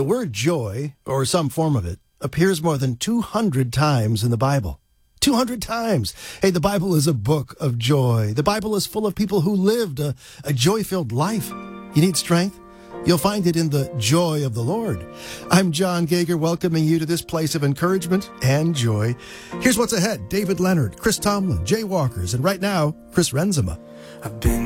The word joy, or some form of it, appears more than 200 times in the Bible. 200 times. Hey, the Bible is a book of joy. The Bible is full of people who lived a joy-filled life. You need strength? You'll find it in the joy of the Lord. I'm John Gager, welcoming you to this place of encouragement and joy. Here's what's ahead. David Leonard, Chris Tomlin, Jay Walkers, and right now, Chris Renzema. I've been